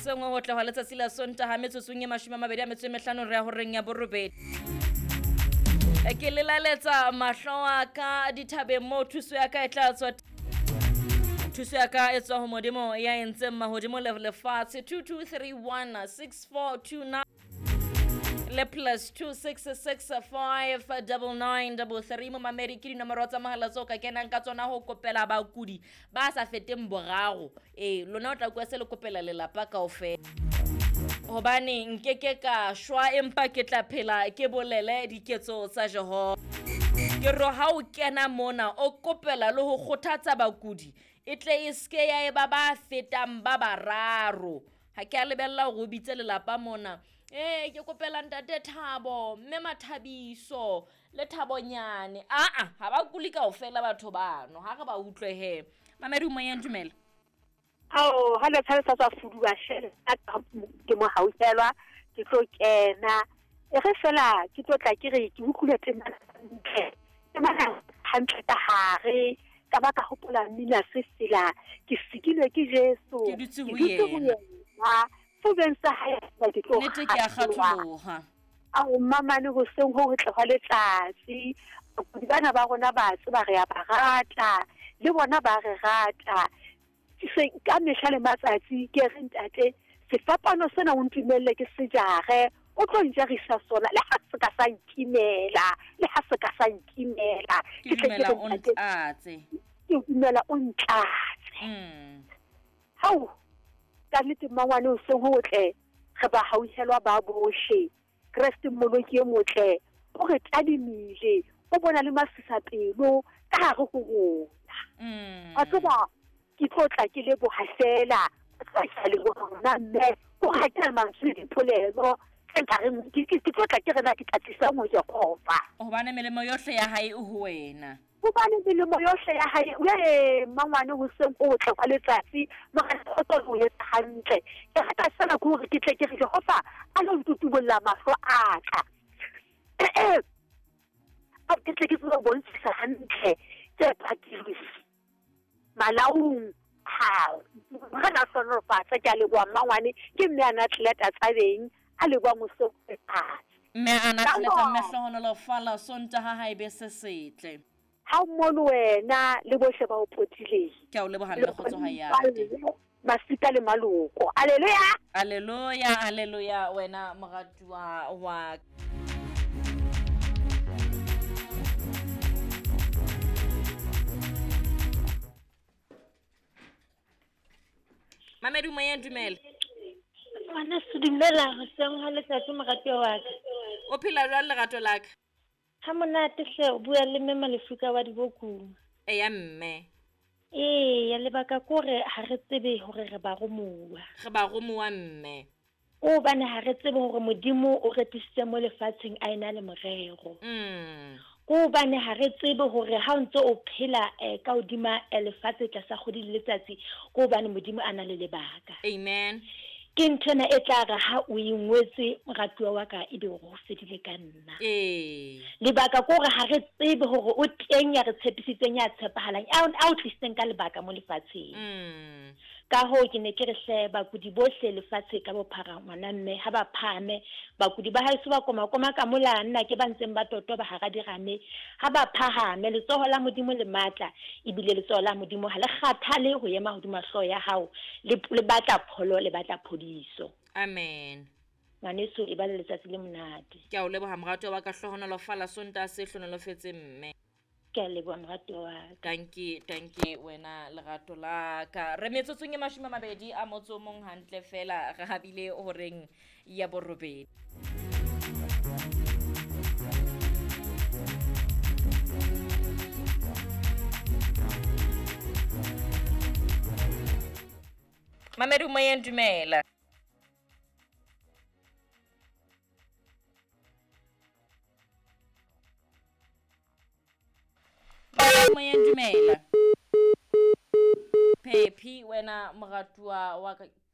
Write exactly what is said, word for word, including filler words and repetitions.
sengwe ho tla ho letsatsi la Sontaha metsotsong e mashome a mabedi a metso e mehlano re ya ho reng ya borobedi. E ke le laletsa mahlo a ka dithabeng mo thuso ya ka e tla tswa thuso ya ka e tswa ho modimo ya entseng mahodimo le lefatshe two two three one six four two nine le plus two six six five double nine double three mo mamedi ke dinomoro tsa mahala tso ka kenang ka tsona ho kopela bakudi ba sa feteng boraro eh lona o tla kwa se le kopela lelapa kaofela hobane nkeke ka shwa empa ke tla phela ke bolele diketso tsa Jehova ke ro ha o kena mona o kopela le ho kgothatsa bakudi e tle e ske ya e ba ba fetang ba bararo ha ke a lebella go bitse lelapa mona eh ke kopela ntate Thabo mme Mathabiso le Thabonyane a a ha ba kuli kaofela batho bano ha re ba utlwe he mamedi o moyang dumela ao ha le tshwara sa fudu ba shela ke mo hauselwa ke tlo kena e re fela ke tlo tla ke re ke utlwile tena ke mana hantle ta hare ka ba ka hopola mmina se sela ke sikilwe ke Jesu ke dutse ho yena so ben sa ha ya ke tlo nete ke a kgatholoha a o mama ne go seng ho tle ga letsatsi di bana ba rona ba tseba re ya ba rata le bona ba re rata se ka mehla le matsatsi ke re ntate sefapano sena o ntumelle ke sejare o tlo njarisa sona le ha se ka sa nkimela le ha se ka sa nkimela ke dumela o ntlatse ke dumela o ntlatse mm hau ka nnete mangwane o seng ho tle re ba hauhelwa ba bohle Kriste mmoloki e motle o re tadimile o bona le masisa pelo ka hare ho rona mm a tseba ke tlotla ke le bohasela tsa le bona mme o ha ke mantswe dipolelo ke tla re ke tlotla ke rena ke tlatlisa mo Jehova hobane melemo yohle ya hae o ho wena hobane melemo yohle ya hae we mangwane ho seng o tle kwa letsatsi mo ga o tlo ho etsa hantle ke rata sana go re ke tle ke re Jehova a lo ntutubolla mahlo a ka a ke tle ke tlo bontsa hantle ke pakilwe malaung ha ga na sono fa tsa ke le bua mangwane ke mme ana atleta tsabeng a le bua moso ka mme ana atleta mme hlohonolo fala Sontaha ha ibe se setle ha mmolo wena le bohle ba o potileng ke a o leboha le khotso ha ya te masika le maloko haleluya haleluya haleluya wena moratwa wa Mamedi moya dumela Wana se dumela ho seng ha letsatsi moratwa wa ka o phela jwang lerato la ka ha monate hle o bua le mme Malefuka wa Diboku e ya mme eh ya lebaka kore ha re tsebe hore re ba romuwa re ba romuwa mme o bana ha re tsebe hore modimo o retisitse mo lefatsheng a ena le morero mm o bane ha re tsebe hore ha o ntse o phela eh, ka hodima lefatshe tla sa kgodi le letsatsi ko bane modimo ana le lebaka amen ke ntena e tla ra ha o ingwetse moratwa wa ka ebe go fedile ka nna eh lebaka go re ha re tsebe hore o teng ya re tshepisitseng ya tshepahalang a o tliseng ka lebaka mo lefatsheng mm ka ho ke ne ke re hle bakudi bohle lefatshe ka bophara ngwana mme ha ba phame bakudi ba haeso ba koma koma ka mola nna ke ba ntseng ba toto ba hara dirame ha ba phahame le tsoho la modimo le matla ibile le tsoho la modimo ha le kgathale ho yema hodima hlo ya hao le le batla pholo le batla phodiso amen ngwaneso e ba le letsatsi le monate ke a o leboha moratwa wa ka hlohonolo fala Sontaha se hlonelofetse mme ke a leboha moratwa wa ka thank you thank you wena lerato la ka re metsotsong e mashome a mabedi a motso mong hantle fela re habile ho reng ya borobedi Mamedi o moyeng dumela moyeng dumela Pepi wena moratwa wa ka